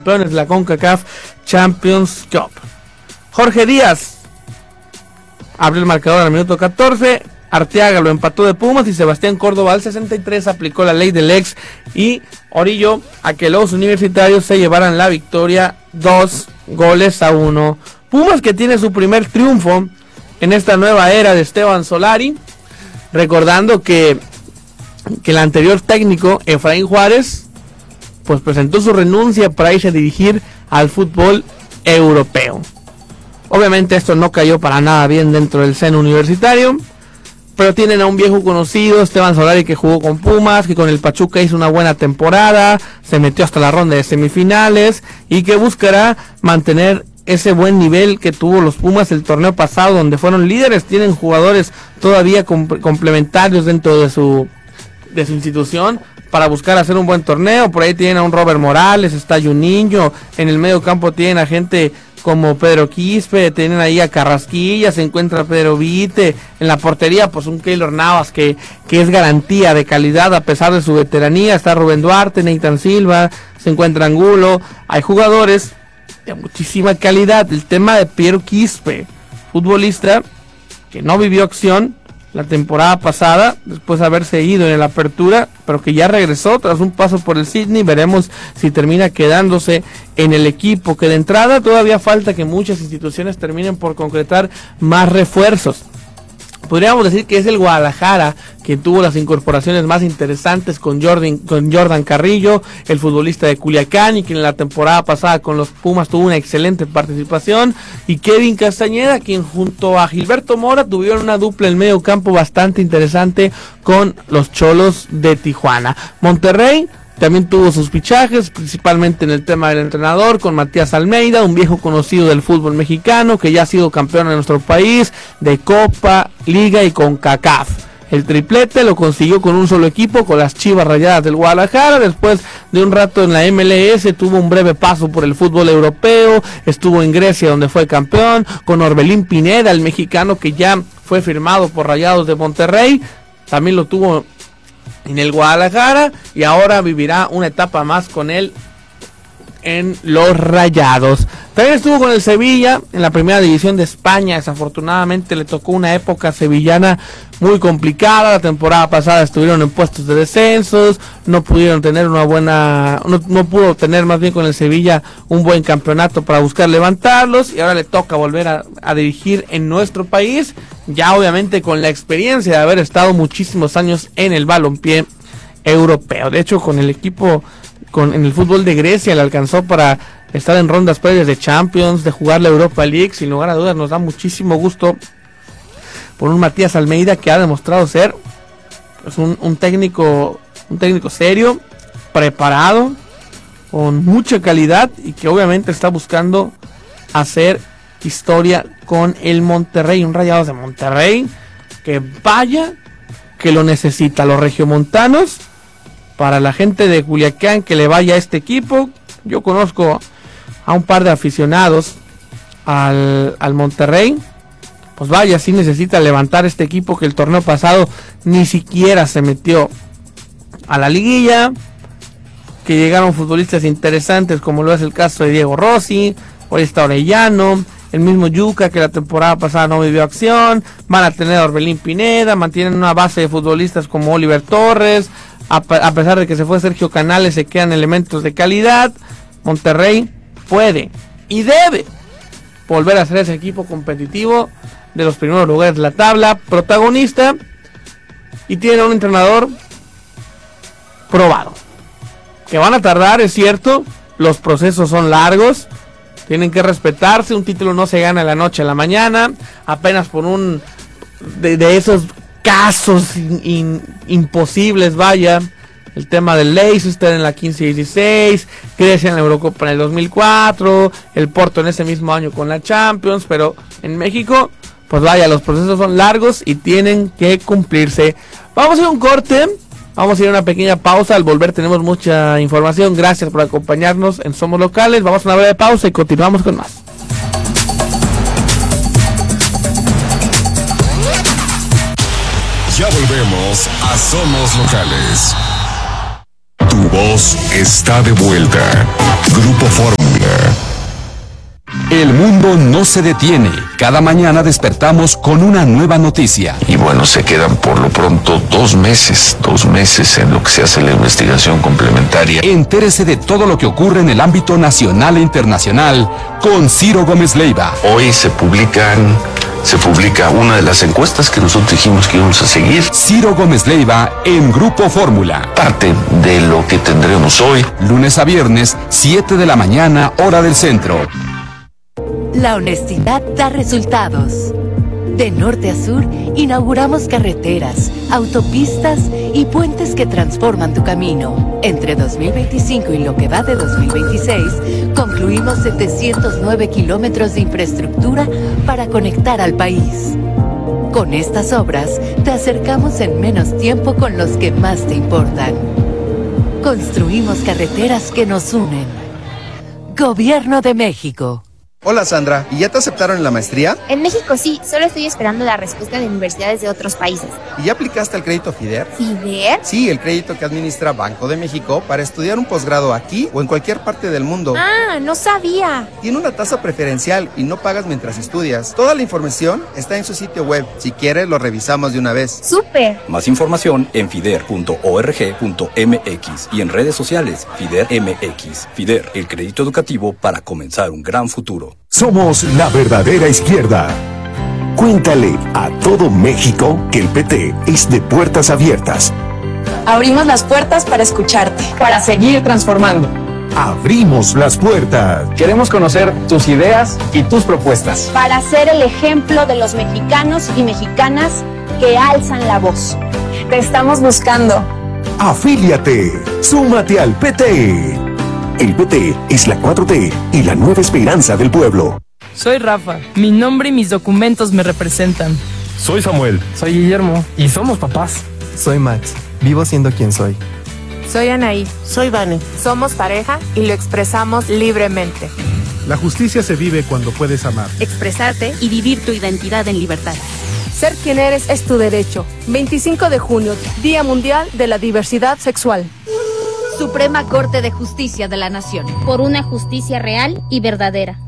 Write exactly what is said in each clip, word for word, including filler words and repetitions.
campeones de la CONCACAF Champions Cup. Jorge Díaz abrió el marcador al minuto catorce, Arteaga lo empató de Pumas y Sebastián Córdoba al sesenta y tres aplicó la ley del ex y orilló a que los universitarios se llevaran la victoria dos goles a uno. Pumas, que tiene su primer triunfo en esta nueva era de Esteban Solari, recordando que, que el anterior técnico, Efraín Juárez, pues presentó su renuncia para irse a dirigir al fútbol europeo. Obviamente esto no cayó para nada bien dentro del seno universitario, pero tienen a un viejo conocido, Esteban Solari, que jugó con Pumas, que con el Pachuca hizo una buena temporada, se metió hasta la ronda de semifinales y que buscará mantener ese buen nivel que tuvo los Pumas el torneo pasado, donde fueron líderes. Tienen jugadores todavía comp- complementarios dentro de su de su institución para buscar hacer un buen torneo. Por ahí tienen a un Robert Morales, está Juninho, en el medio campo tienen a gente como Pedro Quispe, tienen ahí a Carrasquilla, se encuentra Pedro Vite, en la portería pues un Keylor Navas que, que es garantía de calidad a pesar de su veteranía, está Rubén Duarte, Nathan Silva, se encuentra Angulo, hay jugadores de muchísima calidad. El tema de Pedro Quispe, futbolista que no vivió acción la temporada pasada, después de haberse ido en la apertura, pero que ya regresó tras un paso por el Sydney. Veremos si termina quedándose en el equipo, que de entrada todavía falta que muchas instituciones terminen por concretar más refuerzos. Podríamos decir que es el Guadalajara quien tuvo las incorporaciones más interesantes con Jordan, con Jordan Carrillo, el futbolista de Culiacán, y quien en la temporada pasada con los Pumas tuvo una excelente participación, y Kevin Castañeda, quien junto a Gilberto Mora tuvieron una dupla en medio campo bastante interesante con los Cholos de Tijuana. Monterrey también tuvo sus fichajes, principalmente en el tema del entrenador, con Matías Almeida, un viejo conocido del fútbol mexicano, que ya ha sido campeón en nuestro país, de Copa, Liga y CONCACAF. El triplete lo consiguió con un solo equipo, con las Chivas Rayadas del Guadalajara. Después de un rato en la M L S, tuvo un breve paso por el fútbol europeo, estuvo en Grecia donde fue campeón, con Orbelín Pineda, el mexicano que ya fue firmado por Rayados de Monterrey, también lo tuvo en el Guadalajara, y ahora vivirá una etapa más con él en los Rayados. También estuvo con el Sevilla en la primera división de España. Desafortunadamente le tocó una época sevillana muy complicada. La temporada pasada estuvieron en puestos de descensos, no pudieron tener una buena, no, no pudo tener más bien con el Sevilla un buen campeonato para buscar levantarlos, y ahora le toca volver a, a dirigir en nuestro país, ya obviamente con la experiencia de haber estado muchísimos años en el balompié europeo. De hecho, con el equipo Con, en el fútbol de Grecia le alcanzó para estar en rondas previas de Champions, de jugar la Europa League. Sin lugar a dudas nos da muchísimo gusto por un Matías Almeida que ha demostrado ser pues, un, un técnico un técnico serio, preparado, con mucha calidad, y que obviamente está buscando hacer historia con el Monterrey, un Rayados de Monterrey que vaya que lo necesita. Los regiomontanos, para la gente de Culiacán que le vaya a este equipo, yo conozco a un par de aficionados al, al Monterrey, pues vaya, sí necesita levantar este equipo que el torneo pasado ni siquiera se metió a la liguilla, que llegaron futbolistas interesantes como lo es el caso de Diego Rossi, hoy está Orellano, el mismo Yuca que la temporada pasada no vivió acción, van a tener a Orbelín Pineda, mantienen una base de futbolistas como Oliver Torres. A pesar de que se fue Sergio Canales, se quedan elementos de calidad. Monterrey puede y debe volver a ser ese equipo competitivo de los primeros lugares de la tabla, protagonista, y tiene un entrenador probado. Que van a tardar, es cierto, los procesos son largos, tienen que respetarse, un título no se gana de la noche a la mañana, apenas por un de, de esos casos in, in, imposibles, vaya, el tema del Leicester en la quince dieciséis, Grecia en la Eurocopa en el dos mil cuatro, el Porto en ese mismo año con la Champions, pero en México, pues vaya, los procesos son largos y tienen que cumplirse. Vamos a ir a un corte, vamos a ir a una pequeña pausa, al volver tenemos mucha información. Gracias por acompañarnos en Somos Locales, vamos a una breve pausa y continuamos con más. Ya volvemos a Somos Locales. Tu voz está de vuelta. Grupo Fórmula. Porque el mundo no se detiene. Cada mañana despertamos con una nueva noticia. Y bueno, se quedan por lo pronto dos meses, dos meses en lo que se hace la investigación complementaria. Entérese de todo lo que ocurre en el ámbito nacional e internacional con Ciro Gómez Leiva. Hoy se publican, se publica una de las encuestas que nosotros dijimos que íbamos a seguir. Ciro Gómez Leiva en Grupo Fórmula. Parte de lo que tendremos hoy. Lunes a viernes, siete de la mañana, hora del centro. La honestidad da resultados. De norte a sur, inauguramos carreteras, autopistas y puentes que transforman tu camino. Entre dos mil veinticinco y lo que va de dos mil veintiséis, concluimos setecientos nueve kilómetros de infraestructura para conectar al país. Con estas obras, te acercamos en menos tiempo con los que más te importan. Construimos carreteras que nos unen. Gobierno de México. Hola Sandra, ¿y ya te aceptaron en la maestría? En México sí, solo estoy esperando la respuesta de universidades de otros países. ¿Y ya aplicaste al crédito FIDER? ¿FIDER? Sí, el crédito que administra Banco de México para estudiar un posgrado aquí o en cualquier parte del mundo. Ah, no sabía. Tiene una tasa preferencial y no pagas mientras estudias. Toda la información está en su sitio web. Si quieres, lo revisamos de una vez. ¡Súper! Más información en fider punto org punto m x y en redes sociales FIDER M X. FIDER, el crédito educativo para comenzar un gran futuro. Somos la verdadera izquierda. Cuéntale a todo México que el P T es de puertas abiertas. Abrimos las puertas para escucharte, para seguir transformando. Abrimos las puertas. Queremos conocer tus ideas y tus propuestas. Para ser el ejemplo de los mexicanos y mexicanas que alzan la voz. Te estamos buscando. Afíliate. Súmate al P T. El P T es la cuatro T y la nueva esperanza del pueblo. Soy Rafa. Mi nombre y mis documentos me representan. Soy Samuel. Soy Guillermo. Y somos papás. Soy Max. Vivo siendo quien soy. Soy Anaí. Soy Vane. Somos pareja y lo expresamos libremente. La justicia se vive cuando puedes amar. Expresarte y vivir tu identidad en libertad. Ser quien eres es tu derecho. veinticinco de junio, Día Mundial de la Diversidad Sexual. Suprema Corte de Justicia de la Nación. Por una justicia real y verdadera.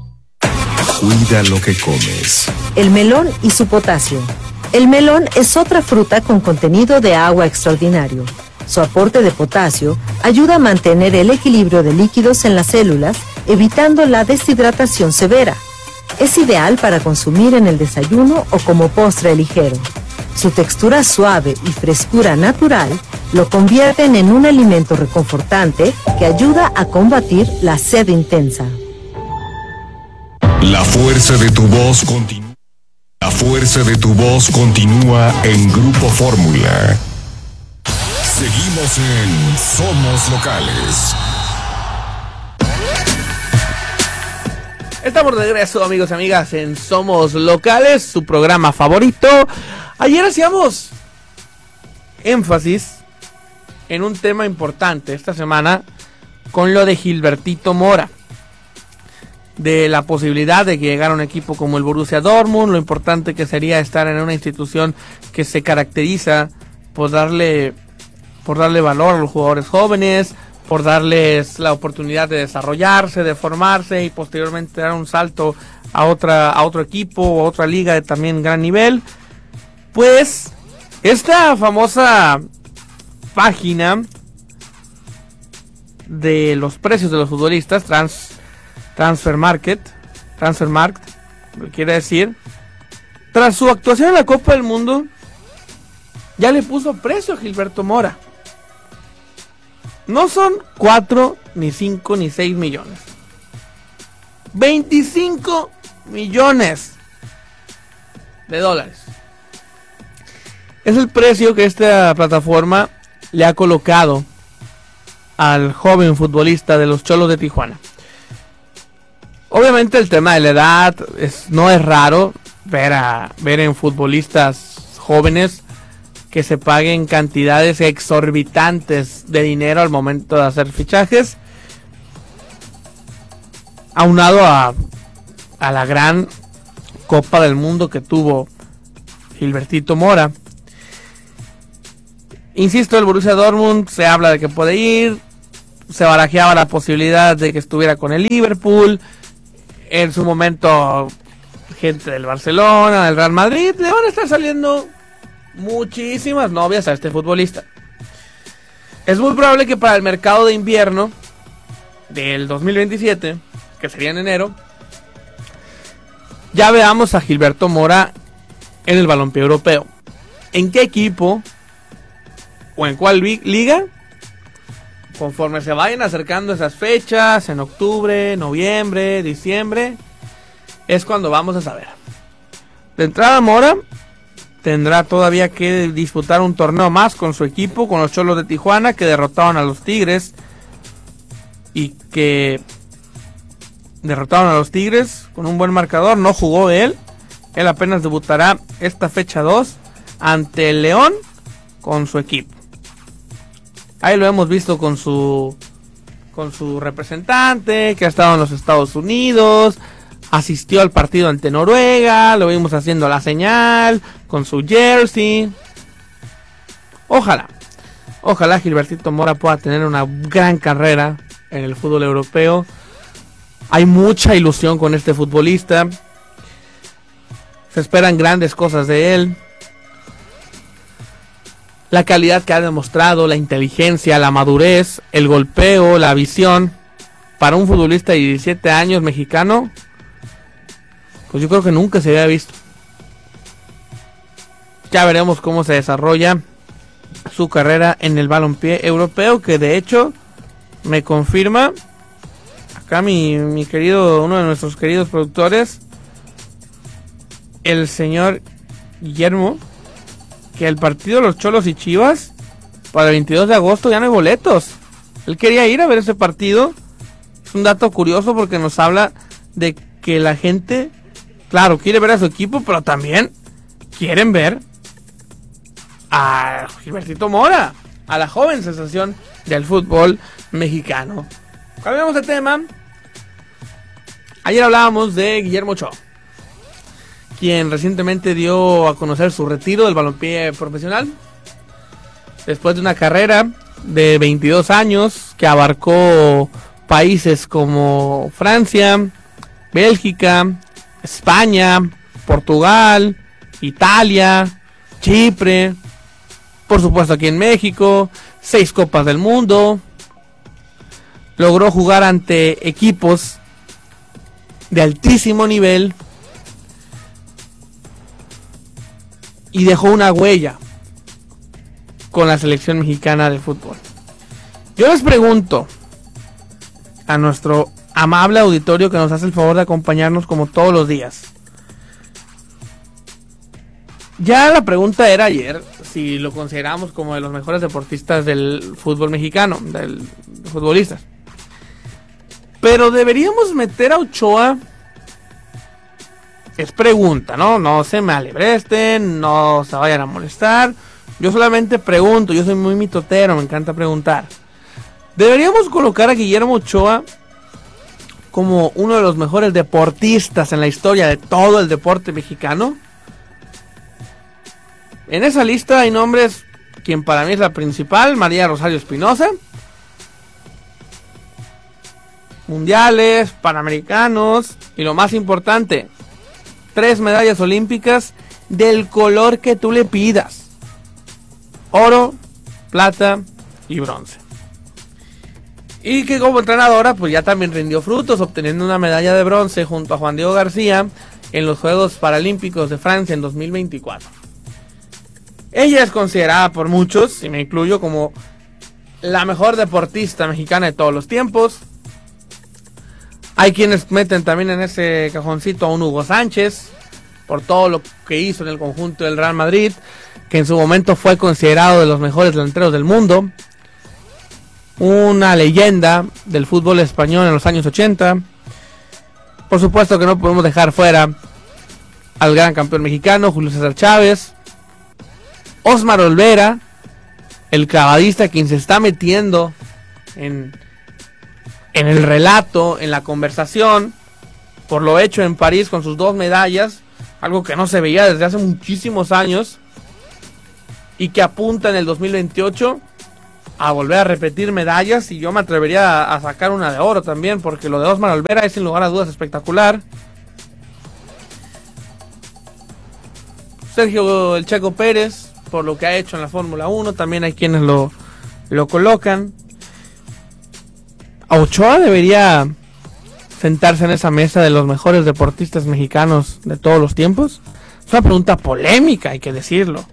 Cuida lo que comes. El melón y su potasio. El melón es otra fruta con contenido de agua extraordinario. Su aporte de potasio ayuda a mantener el equilibrio de líquidos en las células, evitando la deshidratación severa. Es ideal para consumir en el desayuno o como postre ligero. Su textura suave y frescura natural lo convierten en un alimento reconfortante que ayuda a combatir la sed intensa. La fuerza de tu voz continúa. La fuerza de tu voz continúa en Grupo Fórmula. Seguimos en Somos Locales. Estamos de regreso, amigos y amigas, en Somos Locales, su programa favorito. Ayer hacíamos énfasis en un tema importante esta semana con lo de Gilbertito Mora, de la posibilidad de que llegara un equipo como el Borussia Dortmund, lo importante que sería estar en una institución que se caracteriza por darle, por darle valor a los jugadores jóvenes, por darles la oportunidad de desarrollarse, de formarse y posteriormente dar un salto a otra, a otro equipo o a otra liga de también gran nivel. Pues esta famosa página de los precios de los futbolistas, Trans, Transfer Market, Transfer Market, quiere decir, tras su actuación en la Copa del Mundo, ya le puso precio a Gilberto Mora. No son cuatro, ni cinco, ni seis millones. veinticinco millones de dólares. Es el precio que esta plataforma le ha colocado al joven futbolista de los Cholos de Tijuana. Obviamente el tema de la edad es, no es raro ver, a, ver en futbolistas jóvenes que se paguen cantidades exorbitantes de dinero al momento de hacer fichajes, aunado a, a la gran Copa del Mundo que tuvo Gilbertito Mora. Insisto, el Borussia Dortmund se habla de que puede ir, se barajeaba la posibilidad de que estuviera con el Liverpool. en su momento gente del Barcelona, del Real Madrid, le van a estar saliendo muchísimas novias a este futbolista. Es muy probable que para el mercado de invierno del dos mil veintisiete, que sería en enero, ya veamos a Gilberto Mora en el balompié europeo. ¿En qué equipo o en cuál liga? Conforme se vayan acercando esas fechas, en octubre, noviembre, diciembre, es cuando vamos a saber. De entrada, Mora tendrá todavía que disputar un torneo más con su equipo, con los Cholos de Tijuana, que derrotaron a los Tigres. Y que derrotaron a los Tigres con un buen marcador. No jugó él. Él apenas debutará esta fecha dos ante el León con su equipo. Ahí lo hemos visto con su con su representante, que ha estado en los Estados Unidos, asistió al partido ante Noruega, lo vimos haciendo la señal con su jersey. Ojalá, ojalá Gilbertito Mora pueda tener una gran carrera en el fútbol europeo. Hay mucha ilusión con este futbolista. Se esperan grandes cosas de él. La calidad que ha demostrado, la inteligencia, la madurez, el golpeo, la visión, para un futbolista de diecisiete años mexicano, pues yo creo que nunca se había visto. Ya veremos cómo se desarrolla su carrera en el balompié europeo, que de hecho me confirma acá mi, mi querido, uno de nuestros queridos productores, el señor Guillermo, que el partido de los Cholos y Chivas para el veintidós de agosto ya no hay boletos. Él quería ir a ver ese partido. Es un dato curioso porque nos habla de que la gente, claro, quiere ver a su equipo, pero también quieren ver a Gilbertito Mora, a la joven sensación del fútbol mexicano. Cambiamos de tema. Ayer hablábamos de Guillermo Ochoa, quien recientemente dio a conocer su retiro del balompié profesional, después de una carrera de veintidós años que abarcó países como Francia, Bélgica, España, Portugal, Italia, Chipre, por supuesto aquí en México, seis Copas del Mundo. Logró jugar ante equipos de altísimo nivel y dejó una huella con la selección mexicana de fútbol. Yo les pregunto a nuestro amable auditorio que nos hace el favor de acompañarnos como todos los días. Ya la pregunta era ayer si lo consideramos como de los mejores deportistas del fútbol mexicano, del de futbolistas. Pero deberíamos meter a Ochoa. Es pregunta, ¿no? No se me alebresten, no se vayan a molestar. Yo solamente pregunto, yo soy muy mitotero, me encanta preguntar. ¿Deberíamos colocar a Guillermo Ochoa como uno de los mejores deportistas en la historia de todo el deporte mexicano? En esa lista hay nombres, quien para mí es la principal, María Rosario Espinosa. Mundiales, panamericanos y lo más importante, tres medallas olímpicas del color que tú le pidas: oro, plata y bronce. Y que como entrenadora pues ya también rindió frutos, obteniendo una medalla de bronce junto a Juan Diego García en los Juegos Paralímpicos de Francia en dos mil veinticuatro. Ella es considerada por muchos, y me incluyo, como la mejor deportista mexicana de todos los tiempos. Hay quienes meten también en ese cajoncito a un Hugo Sánchez, por todo lo que hizo en el conjunto del Real Madrid, que en su momento fue considerado de los mejores delanteros del mundo. Una leyenda del fútbol español en los años ochenta. Por supuesto que no podemos dejar fuera al gran campeón mexicano, Julio César Chávez. Osmar Olvera, el clavadista, quien se está metiendo en... en el relato, en la conversación, por lo hecho en París con sus dos medallas, algo que no se veía desde hace muchísimos años, y que apunta en el dos mil veintiocho a volver a repetir medallas, y yo me atrevería a, a sacar una de oro también, porque lo de Osmar Olvera es sin lugar a dudas espectacular. Sergio El Checo Pérez, por lo que ha hecho en la Fórmula uno, también hay quienes lo, lo colocan. Ochoa debería sentarse en esa mesa de los mejores deportistas mexicanos de todos los tiempos. Es una pregunta polémica, hay que decirlo.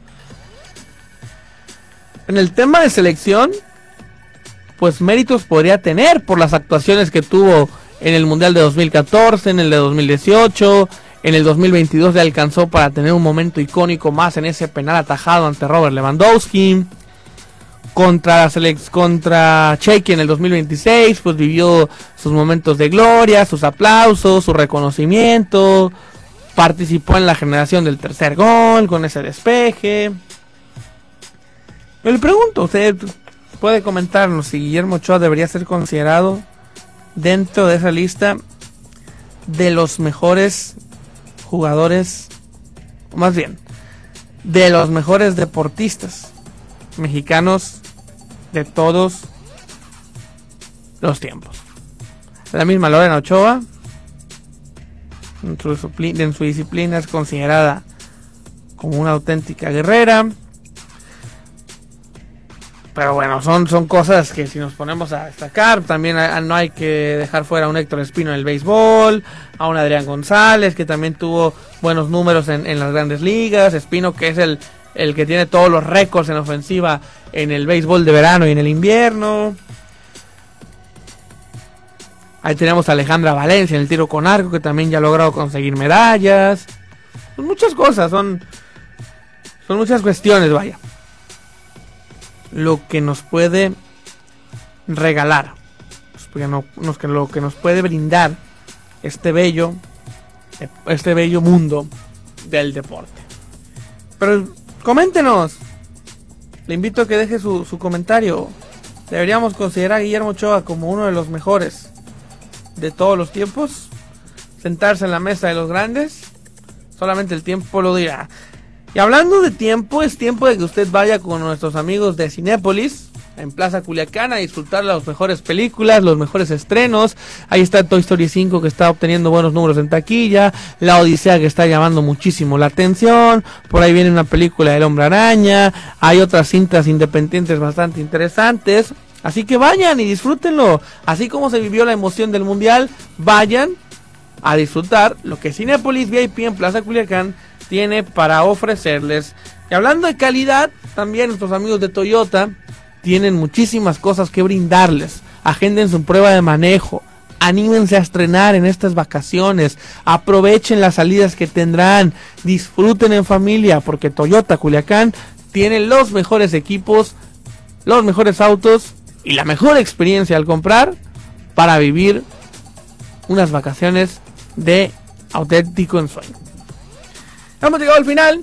En el tema de selección, pues méritos podría tener por las actuaciones que tuvo en el Mundial de dos mil catorce, en el de dos mil dieciocho, en el dos mil veintidós le alcanzó para tener un momento icónico más en ese penal atajado ante Robert Lewandowski. Contra la selec- contra Chequia en el dos mil veintiséis, pues vivió sus momentos de gloria, sus aplausos, su reconocimiento. Participó en la generación del tercer gol con ese despeje. Me le pregunto, usted puede comentarnos si Guillermo Ochoa debería ser considerado dentro de esa lista de los mejores jugadores, o más bien, de los mejores deportistas mexicanos de todos los tiempos. La misma Lorena Ochoa, en su, en su disciplina, es considerada como una auténtica guerrera. Pero bueno, son, son cosas que si nos ponemos a destacar, también hay, no hay que dejar fuera a un Héctor Espino en el béisbol, a un Adrián González, que también tuvo buenos números en, en las grandes ligas. Espino, que es el, el que tiene todos los récords en ofensiva en el béisbol de verano y en el invierno. Ahí tenemos a Alejandra Valencia en el tiro con arco, que también ya ha logrado conseguir medallas. Son muchas cosas, son, son muchas cuestiones, vaya. Lo que nos puede regalar, lo que nos puede brindar este bello, este bello mundo del deporte. Pero coméntenos, le invito a que deje su, su comentario. ¿Deberíamos considerar a Guillermo Ochoa como uno de los mejores de todos los tiempos? ¿Sentarse en la mesa de los grandes? Solamente el tiempo lo dirá. Y hablando de tiempo, es tiempo de que usted vaya con nuestros amigos de Cinépolis en Plaza Culiacán a disfrutar las mejores películas, los mejores estrenos. Ahí está Toy Story cinco, que está obteniendo buenos números en taquilla, La Odisea, que está llamando muchísimo la atención, por ahí viene una película del Hombre Araña, hay otras cintas independientes bastante interesantes, así que vayan y disfrútenlo. Así como se vivió la emoción del Mundial, vayan a disfrutar lo que Cinépolis V I P en Plaza Culiacán tiene para ofrecerles. Y hablando de calidad, también nuestros amigos de Toyota tienen muchísimas cosas que brindarles. Agenden su prueba de manejo, anímense a estrenar en estas vacaciones, aprovechen las salidas que tendrán, disfruten en familia, porque Toyota Culiacán tiene los mejores equipos, los mejores autos y la mejor experiencia al comprar para vivir unas vacaciones de auténtico ensueño. Hemos llegado al final.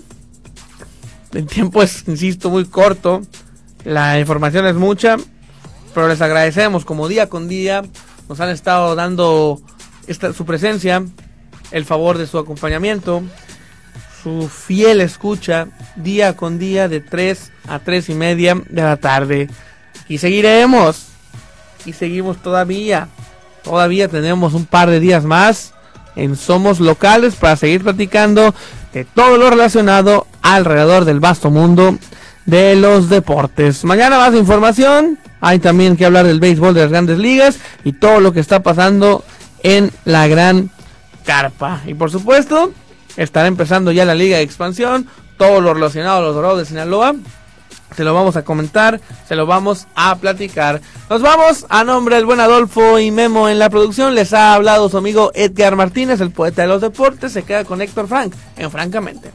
El tiempo es, insisto, muy corto. La información es mucha, pero les agradecemos como día con día nos han estado dando esta, su presencia, el favor de su acompañamiento, su fiel escucha día con día de tres a tres y media de la tarde. Y seguiremos. Y seguimos todavía. Todavía tenemos un par de días más en Somos Locales para seguir platicando de todo lo relacionado alrededor del vasto mundo de los deportes. Mañana más información, hay también que hablar del béisbol de las grandes ligas y todo lo que está pasando en la gran carpa. Y por supuesto, estará empezando ya la Liga de Expansión, todo lo relacionado a los Dorados de Sinaloa. Se lo vamos a comentar, se lo vamos a platicar. Nos vamos, a nombre del buen Adolfo y Memo en la producción. Les ha hablado su amigo Edgar Martínez, el poeta de los deportes. Se queda con Héctor Frank en Francamente.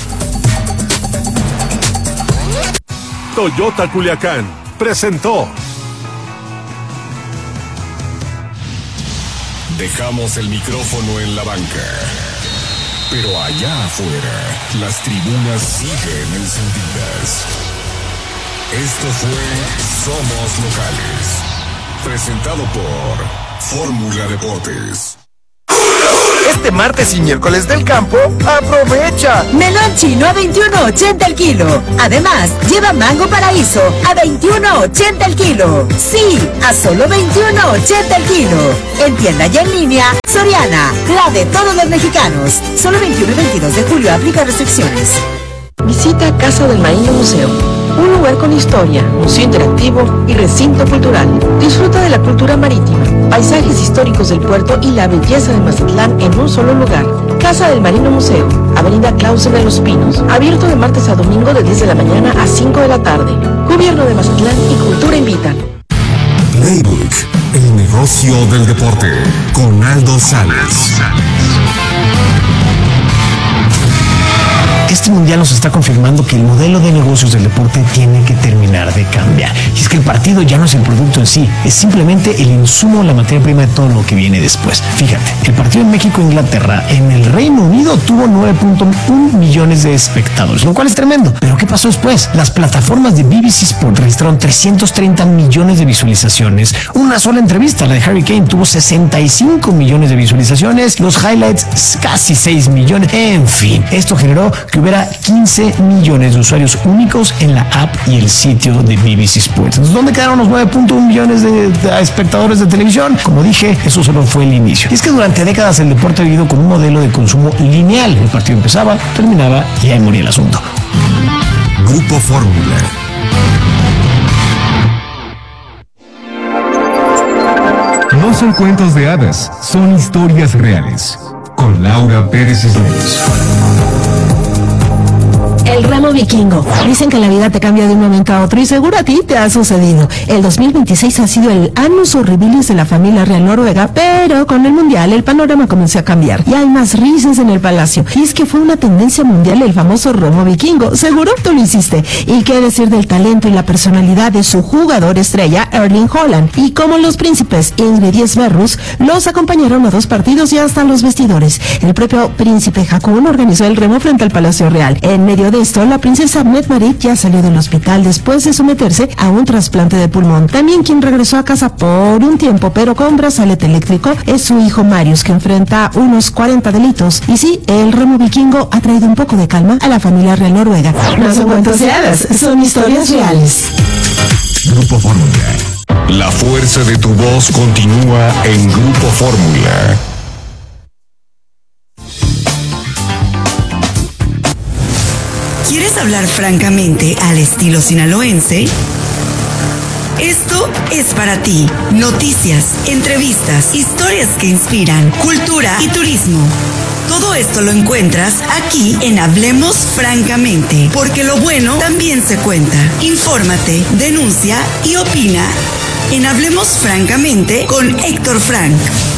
Toyota Culiacán presentó. Dejamos el micrófono en la banca, pero allá afuera las tribunas siguen encendidas. Esto fue Somos Locales, presentado por Fórmula Deportes. este martes y miércoles del campo, ¡aprovecha! Melón chino a veintiuno ochenta el kilo. Además, lleva mango paraíso a veintiuno ochenta el kilo. Sí, a solo veintiuno ochenta el kilo. En tienda y en línea, Soriana, la de todos los mexicanos. Solo veintiuno y veintidós de julio, aplica restricciones. Visita Casa del Marino Museo, un lugar con historia, museo interactivo y recinto cultural. Disfruta de la cultura marítima, paisajes históricos del puerto y la belleza de Mazatlán en un solo lugar. Casa del Marino Museo, Avenida Clausen de los Pinos, abierto de martes a domingo de diez de la mañana a cinco de la tarde. Gobierno de Mazatlán y Cultura invitan. Playbook, el negocio del deporte, con Aldo Salas. Este mundial nos está confirmando que el modelo de negocios del deporte tiene que terminar de cambiar. Y es que el partido ya no es el producto en sí, es simplemente el insumo, la materia prima de todo lo que viene después. Fíjate, el partido en México-Inglaterra en el Reino Unido tuvo nueve punto uno millones de espectadores, lo cual es tremendo. Pero ¿qué pasó después? Las plataformas de B B C Sport registraron trescientos treinta millones de visualizaciones. Una sola entrevista, la de Harry Kane, tuvo sesenta y cinco millones de visualizaciones. Los highlights, casi seis millones. En fin, esto generó que hubiera quince millones de usuarios únicos en la app y el sitio de B B C Sports. Entonces, ¿dónde quedaron los nueve punto uno millones de, de espectadores de televisión? Como dije, eso solo fue el inicio. Y es que durante décadas el deporte ha vivido con un modelo de consumo lineal. El partido empezaba, terminaba y ahí moría el asunto. Grupo Fórmula. No son cuentos de hadas, son historias reales. Con Laura Pérez Islas. El remo vikingo. Dicen que la vida te cambia de un momento a otro y seguro a ti te ha sucedido. El dos mil veintiséis ha sido el annus horribilis de la familia real noruega, pero con el mundial el panorama comenzó a cambiar y hay más risas en el palacio. Y es que fue una tendencia mundial el famoso remo vikingo. Seguro tú lo hiciste. Y qué decir del talento y la personalidad de su jugador estrella, Erling Haaland. Y como los príncipes Ingrid y Sverrus los acompañaron a dos partidos y hasta los vestidores. El propio príncipe Haakon organizó el remo frente al Palacio Real. En medio de esto, la princesa Mette-Marit ya salió del hospital después de someterse a un trasplante de pulmón. También quien regresó a casa por un tiempo, pero con brazalete eléctrico, es su hijo Marius, que enfrenta unos cuarenta delitos. Y sí, el remo vikingo ha traído un poco de calma a la familia real noruega. No son cuentos de hadas, son historias reales. Grupo Fórmula. La fuerza de tu voz continúa en Grupo Fórmula. ¿Quieres hablar francamente al estilo sinaloense? Esto es para ti. Noticias, entrevistas, historias que inspiran, cultura y turismo. Todo esto lo encuentras aquí en Hablemos Francamente, porque lo bueno también se cuenta. Infórmate, denuncia y opina en Hablemos Francamente con Héctor Frank.